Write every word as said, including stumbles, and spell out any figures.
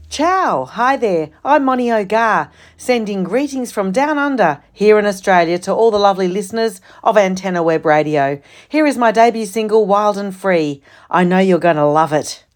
Ciao, hi there. I'm Moni O'Gar, sending greetings from down under here in Australia to all the lovely listeners of Antenna Web Radio. Here is my debut single, Wild and Free. I know you're going to love it.